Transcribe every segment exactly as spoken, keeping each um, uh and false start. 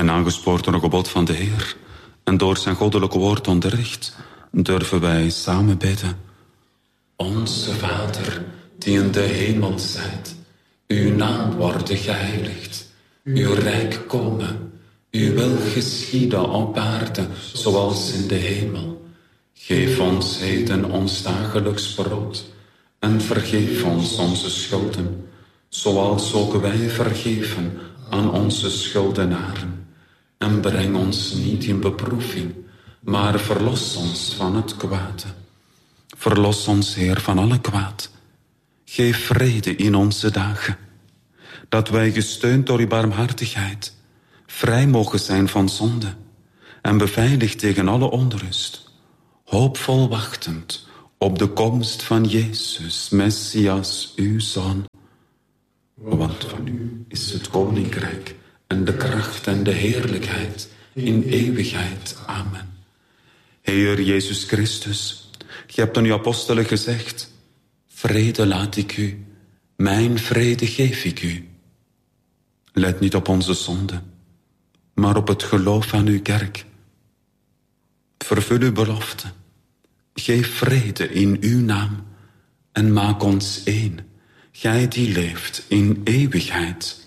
Nagespoord door een gebod van de Heer en door zijn goddelijke woord onderricht, durven wij samen bidden. Onze Vader, die in de hemel zijt, uw naam worden geheiligd, uw rijk komen, uw wil geschieden op aarde, zoals in de hemel. Geef ons heden ons dagelijks brood en vergeef ons onze schulden, zoals ook wij vergeven aan onze schuldenaren. En breng ons niet in beproeving, maar verlos ons van het kwade. Verlos ons, Heer, van alle kwaad. Geef vrede in onze dagen, dat wij gesteund door uw barmhartigheid vrij mogen zijn van zonde en beveiligd tegen alle onrust, hoopvol wachtend op de komst van Jezus, Messias, uw Zoon. Want van u is het koninkrijk en de kracht en de heerlijkheid in eeuwigheid. Amen. Heer Jezus Christus, gij hebt aan uw apostelen gezegd, vrede laat ik u, mijn vrede geef ik u. Let niet op onze zonde, maar op het geloof aan uw kerk. Vervul uw belofte, geef vrede in uw naam en maak ons één, gij die leeft in eeuwigheid.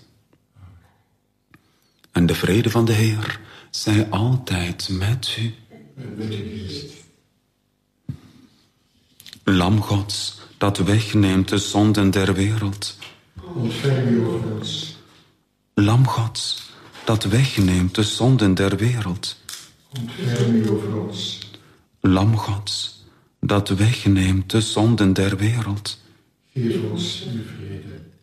En de vrede van de Heer zij altijd met u. Lam Gods, dat wegneemt de zonden der wereld. Ontferm u over ons. Lam Gods, dat wegneemt de zonden der wereld. Ontferm u over ons. Lam Gods, dat wegneemt de zonden der wereld. Geef ons uw vrede.